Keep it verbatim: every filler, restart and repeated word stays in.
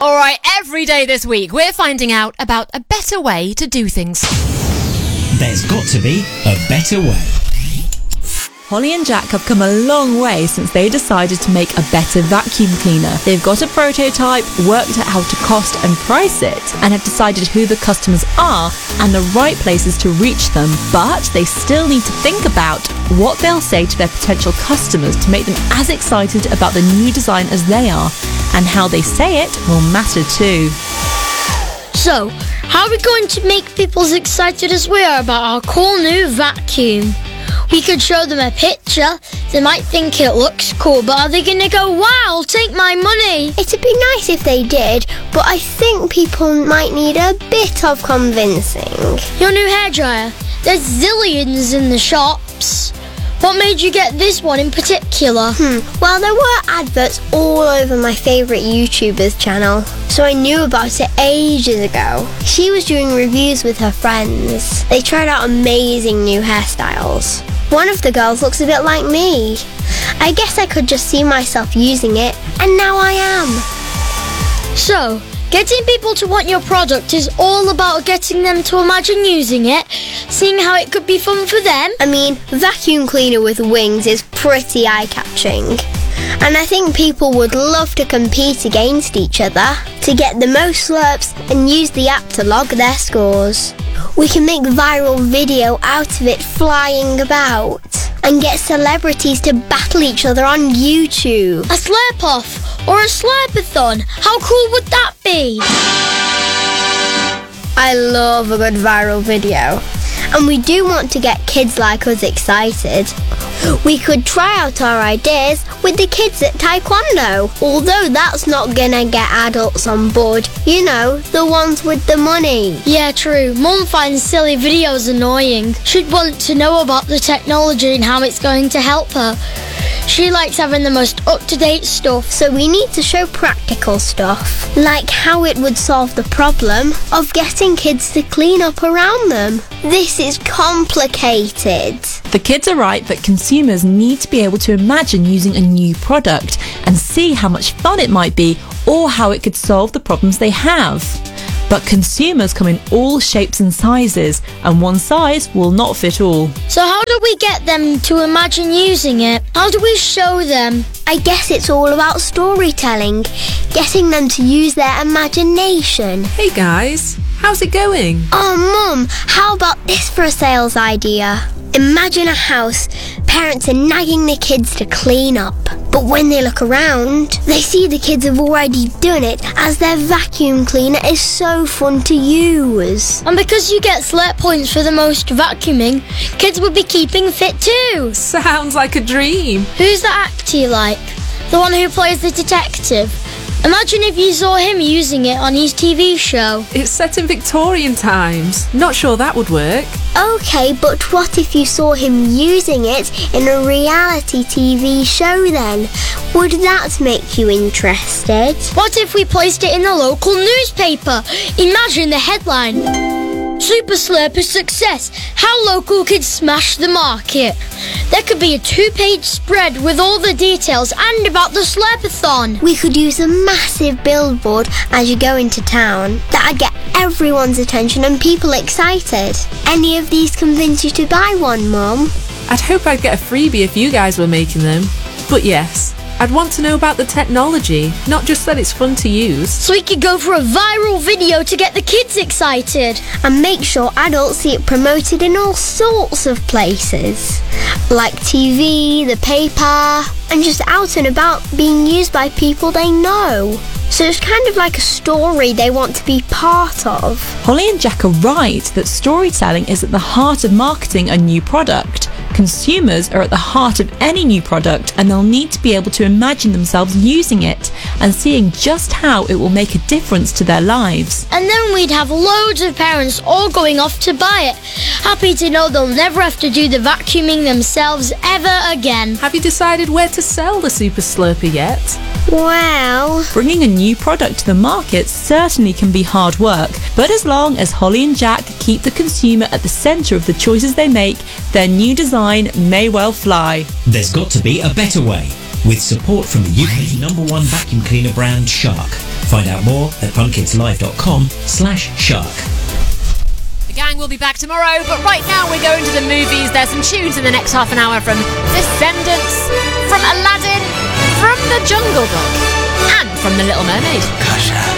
All right, every day this week, we're finding out about a better way to do things. There's got to be a better way. Holly and Jack have come a long way since they decided to make a better vacuum cleaner. They've got a prototype, worked out how to cost and price it, and have decided who the customers are and the right places to reach them. But they still need to think about what they'll say to their potential customers to make them as excited about the new design as they are. And how they say it will matter too. So, how are we going to make people as excited as we are about our cool new vacuum? We could show them a picture. They might think it looks cool, but are they going to go, wow, take my money? It'd be nice if they did, but I think people might need a bit of convincing. Your new hairdryer. There's zillions in the shops. What made you get this one in particular? Hmm. Well, there were adverts all over my favourite YouTuber's channel, so I knew about it ages ago. She was doing reviews with her friends. They tried out amazing new hairstyles. One of the girls looks a bit like me. I guess I could just see myself using it, and now I am. So, getting people to want your product is all about getting them to imagine using it, seeing how it could be fun for them. I mean, vacuum cleaner with wings is pretty eye-catching. And I think people would love to compete against each other to get the most slurps and use the app to log their scores. We can make viral video out of it flying about and get celebrities to battle each other on YouTube. A slurp-off or a slurpathon. How cool would that be? I love a good viral video. And we do want to get kids like us excited. We could try out our ideas with the kids at Taekwondo, although that's not gonna get adults on board. You know, the ones with the money. Yeah, true. Mum finds silly videos annoying. She'd want to know about the technology and how it's going to help her. She likes having the most up-to-date stuff. So we need to show practical stuff, like how it would solve the problem of getting kids to clean up around them. This is complicated. The kids are right that consumers need to be able to imagine using a new product and see how much fun it might be or how it could solve the problems they have. But consumers come in all shapes and sizes, and one size will not fit all. So how do we get them to imagine using it? How do we show them? I guess it's all about storytelling, getting them to use their imagination. Hey guys, how's it going? Oh, Mum, how about this for a sales idea? Imagine a house. Parents are nagging the kids to clean up. But when they look around, they see the kids have already done it, as their vacuum cleaner is so fun to use. And because you get slurp points for the most vacuuming, kids will be keeping fit too. Sounds like a dream. Who's the actor like? The one who plays the detective? Imagine if you saw him using it on his T V show. It's set in Victorian times. Not sure that would work. Okay, but what if you saw him using it in a reality T V show then? Would that make you interested? What if we placed it in the local newspaper? Imagine the headline. Super Slurper success. How local kids smash the market. There could be a two-page spread with all the details and about the Slurpathon. We could use a massive billboard as you go into town. That'd get everyone's attention and people excited. Any of these convince you to buy one, Mum? I'd hope I'd get a freebie if you guys were making them. But yes, I'd want to know about the technology, not just that it's fun to use. So we could go for a viral video to get the kids excited. And make sure adults see it promoted in all sorts of places. Like T V, the paper, and just out and about being used by people they know. So it's kind of like a story they want to be part of. Holly and Jack are right that storytelling is at the heart of marketing a new product. Consumers are at the heart of any new product, and they'll need to be able to imagine themselves using it and seeing just how it will make a difference to their lives. And then we'd have loads of parents all going off to buy it, happy to know they'll never have to do the vacuuming themselves ever again. Have you decided where to sell the Super Slurper yet? Well, bringing a new product to the market certainly can be hard work, but as long as Holly and Jack keep the consumer at the centre of the choices they make, their new design may well fly. There's got to be a better way. With support from the U K's number one vacuum cleaner brand, Shark. Find out more at funkidslive.com slash shark. The gang will be back tomorrow, but right now we're going to the movies. There's some tunes in the next half an hour from Descendants, from Aladdin, from The Jungle Book, and from The Little Mermaid. Gosh,